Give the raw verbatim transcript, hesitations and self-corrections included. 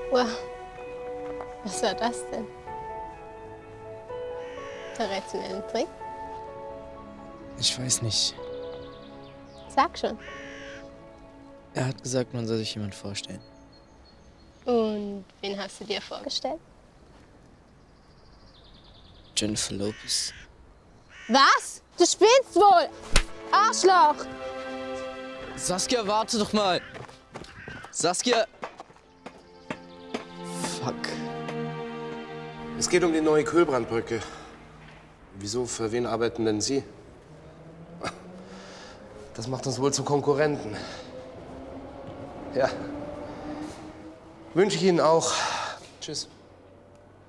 Wow. Was war das denn? Verrätst du mir einen Trick? Ich weiß nicht. Sag schon. Er hat gesagt, man soll sich jemand vorstellen. Und wen hast du dir vorgestellt? Jennifer Lopez. Was? Du spielst wohl! Arschloch! Saskia, warte doch mal! Saskia! Fuck. Es geht um die neue Kühlbrandbrücke. Wieso, für wen arbeiten denn Sie? Das macht uns wohl zu Konkurrenten. Ja. Wünsche ich Ihnen auch. Tschüss.